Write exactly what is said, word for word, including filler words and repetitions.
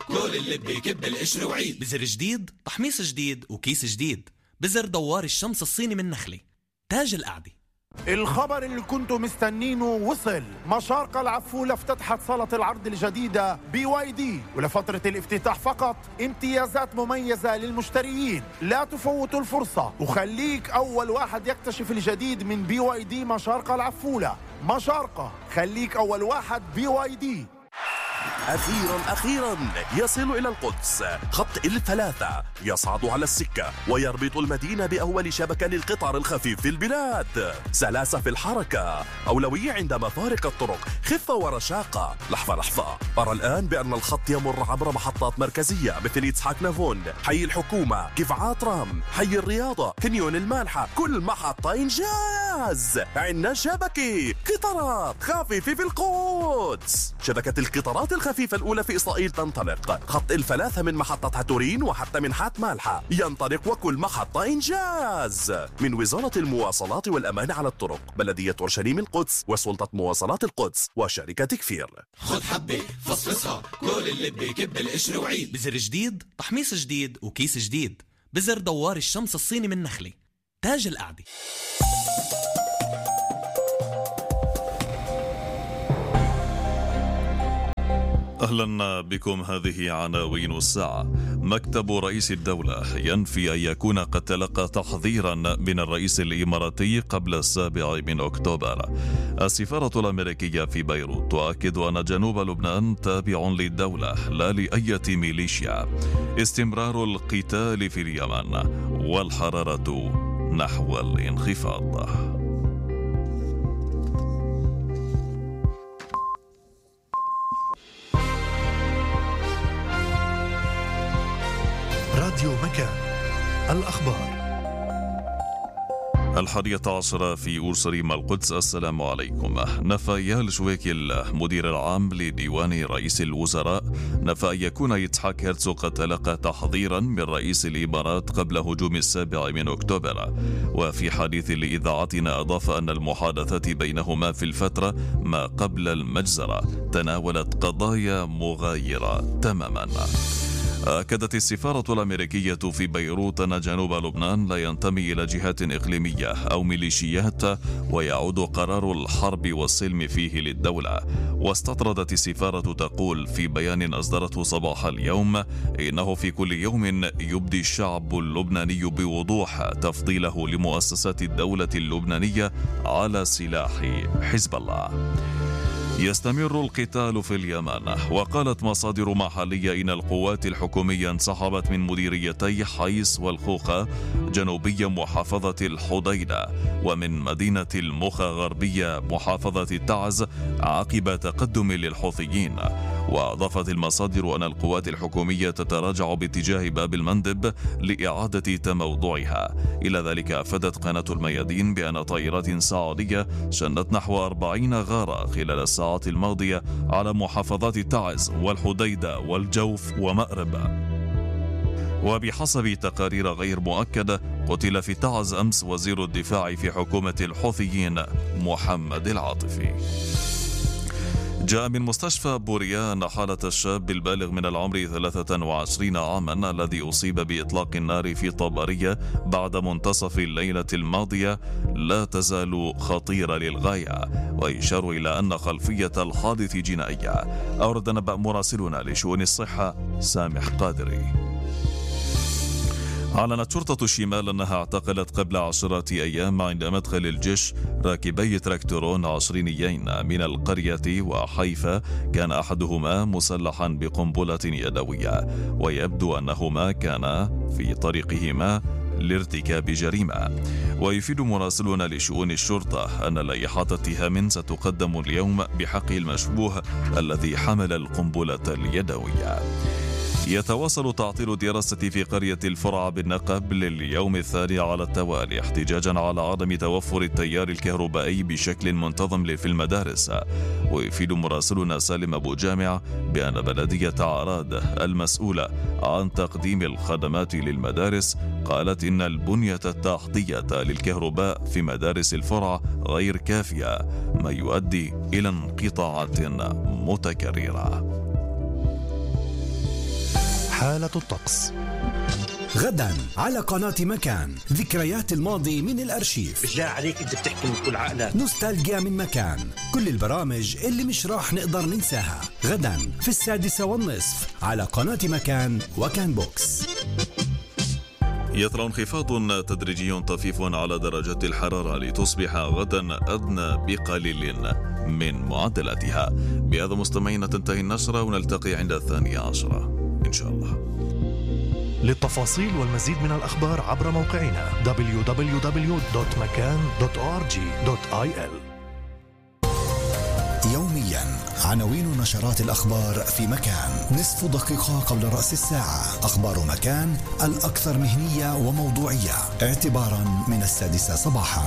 كل اللي بيكب القشر وعيد. بزر جديد، تحميص جديد، وكيس جديد. بزر دوار الشمس الصيني من نخلة، تاج القعدة. الخبر اللي كنتوا مستنينه وصل. مشارقة العفولة افتتحت صالة العرض الجديدة بي واي دي، ولفترة الافتتاح فقط امتيازات مميزة للمشتريين. لا تفوتوا الفرصة وخليك أول واحد يكتشف الجديد من بي واي دي مشارقة العفولة. مشارقة، خليك أول واحد بي واي دي. أخيرا أخيرا يصل إلى القدس خط الثلاثة، يصعد على السكة ويربط المدينة بأول شبكة للقطار الخفيف في البلاد. سلاسة في الحركة، أولوية عند مفارق الطرق، خفة ورشاقة. لحظة لحظة، أرى الآن بأن الخط يمر عبر محطات مركزية مثل إسحاق نافون، حي الحكومة، كفعات رام، حي الرياضة، كنيون المالحة. كل محطة إنجاز. عنا شبكة قطارات خفيفة في القدس. شبكة القطارات الخفيفة الأولى في إسرائيل تنطلق. خط الثلاثة من محطة هاتورين وحتى منحات مالحة ينطلق، وكل محطة إنجاز. من وزارة المواصلات والأمان على الطرق، بلدية أورشليم القدس، وسلطة مواصلات القدس، وشركة كفير. خد حبة فصفصها، كل اللي بيكب القشر وعيد. بزر جديد، تحميص جديد، وكيس جديد. بزر دوار الشمس الصيني من نخلة، تاج القعدة. أهلا بكم. هذه عناوين الساعة. مكتب رئيس الدولة ينفي أن يكون قد تلقى تحذيرا من الرئيس الإماراتي قبل السابع من أكتوبر. السفارة الأمريكية في بيروت تؤكد أن جنوب لبنان تابع للدولة لا لأية ميليشيا. استمرار القتال في اليمن والحرارة نحو الانخفاض. راديو مكان، الأخبار. الحادية عشرة في أورشليم القدس. السلام عليكم. نفى يال شويكل مدير العام لديوان رئيس الوزراء نفى أن يكون يتحاك هرتزوغ قد تلقى تحذيرا من رئيس الإمارات قبل هجوم السابع من أكتوبر. وفي حديث لإذاعتنا أضاف أن المحادثات بينهما في الفترة ما قبل المجزرة تناولت قضايا مغايرة تماما. أكدت السفارة الأمريكية في بيروت أن جنوب لبنان لا ينتمي إلى جهات إقليمية أو ميليشيات، ويعود قرار الحرب والسلم فيه للدولة. واستطردت السفارة تقول في بيان أصدرته صباح اليوم إنه في كل يوم يبدي الشعب اللبناني بوضوح تفضيله لمؤسسات الدولة اللبنانية على سلاح حزب الله. يستمر القتال في اليمن. وقالت مصادر محلية إن القوات الحكومية انسحبت من مديريتي حيس والخوخة جنوبية محافظة الحديدة ومن مدينة المخا غربية محافظة التعز عقب تقدم للحوثيين. وأضافت المصادر أن القوات الحكومية تتراجع باتجاه باب المندب لإعادة تموضعها. إلى ذلك أفادت قناة الميادين بأن طائرات سعودية شنت نحو أربعين غارة خلال الساعات الماضية على محافظات التعز والحديدة والجوف ومأرب. وبحسب تقارير غير مؤكدة قتل في تعز أمس وزير الدفاع في حكومة الحوثيين محمد العاطفي. جاء من مستشفى بوريان حالة الشاب البالغ من العمر ثلاثة وعشرين عاما الذي أصيب بإطلاق النار في طبرية بعد منتصف الليلة الماضية لا تزال خطيرة للغاية، ويشار إلى أن خلفية الحادث جنائية. أورد نبأ مراسلنا لشؤون الصحة سامح قادري. أعلنت شرطة الشمال أنها اعتقلت قبل عشرة أيام عند مدخل الجيش راكبي تراكتورون عشرينيين من القرية وحيفا، كان أحدهما مسلحا بقنبلة يدوية، ويبدو أنهما كانا في طريقهما لارتكاب جريمة. ويفيد مراسلون لشؤون الشرطة أن لائحة اتهام ستقدم اليوم بحق المشبوه الذي حمل القنبلة اليدوية. يتواصل تعطيل الدراسة في قرية الفرع بالنقب لليوم الثاني على التوالي احتجاجا على عدم توفر التيار الكهربائي بشكل منتظم في المدارس. ويفيد مراسلنا سالم أبو جامع بأن بلدية عراد المسؤولة عن تقديم الخدمات للمدارس قالت إن البنية التحتية للكهرباء في مدارس الفرع غير كافية، ما يؤدي إلى انقطاعات متكررة. حالة الطقس. غدا على قناة مكان، ذكريات الماضي من الأرشيف. بالله عليك أنت بتحكي من كل عقلك. نوستالجيا من مكان، كل البرامج اللي مش راح نقدر ننساها. غدا في السادسة والنصف على قناة مكان وكان بوكس. يطرأ انخفاض تدريجي طفيف على درجات الحرارة لتصبح غدا أدنى بقليل من معدلاتها. بهذا مستمعينا تنتهي النشرة ونلتقي عند الثانية عشرة إن شاء الله. للتفاصيل والمزيد من الأخبار عبر موقعنا دبليو دبليو دبليو دوت مكان دوت أو آر جي دوت آي إل. يوميا عناوين نشرات الأخبار في مكان، نصف دقيقة قبل رأس الساعة. أخبار مكان الأكثر مهنية وموضوعية اعتبارا من السادسة صباحا.